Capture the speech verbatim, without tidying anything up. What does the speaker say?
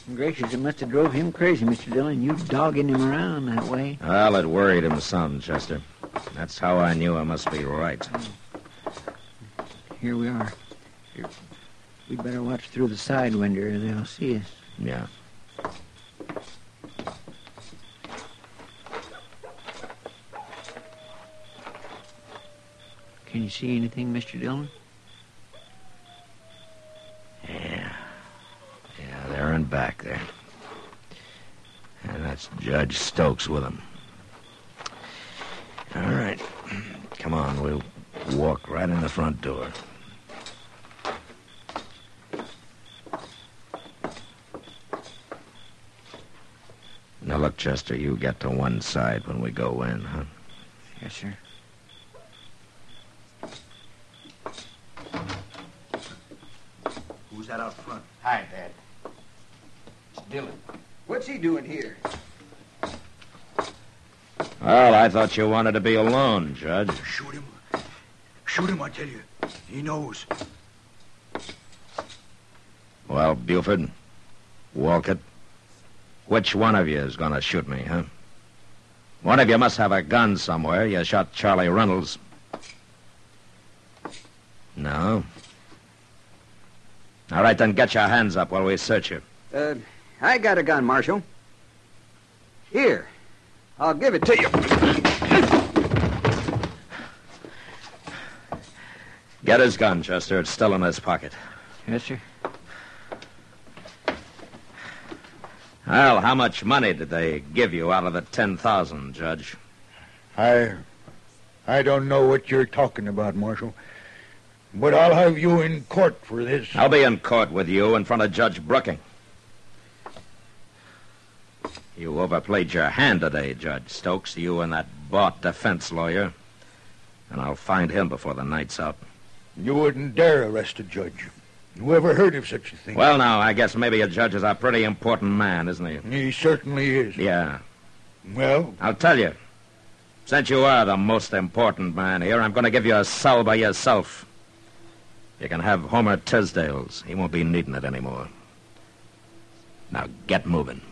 Gracious, it must have drove him crazy, Mister Dillon. You dogging him around that way. Well, it worried him some, Chester. That's how I knew I must be right. Here we are. Here. We'd better watch through the side window or they'll see us. Yeah. Can you see anything, Mister Dillon? Yeah. Yeah, they're in back there. And that's Judge Stokes with them. All right. Come on, we'll walk right in the front door. Now, look, Chester, you get to one side when we go in, huh? Yes, sir. Who's that out front? Hi, Dad. It's Dillon. What's he doing here? Well, I thought you wanted to be alone, Judge. Shoot him. Shoot him, I tell you. He knows. Well, Buford, Walcott, which one of you is going to shoot me, huh? One of you must have a gun somewhere. You shot Charlie Reynolds. No? All right, then get your hands up while we search you. Uh, I got a gun, Marshal. Here. I'll give it to you. Get his gun, Chester. It's still in his pocket. Yes, sir. Well, how much money did they give you out of the ten thousand, Judge? I... I don't know what you're talking about, Marshal. But I'll have you in court for this. I'll be in court with you in front of Judge Brooking. You overplayed your hand today, Judge Stokes, you and that bought defense lawyer. And I'll find him before the night's out. You wouldn't dare arrest a judge. Who ever heard of such a thing? Well, now, I guess maybe a judge is a pretty important man, isn't he? He certainly is. Yeah. Well? I'll tell you. Since you are the most important man here, I'm going to give you a cell by yourself. You can have Homer Tisdale's. He won't be needing it anymore. Now, get moving.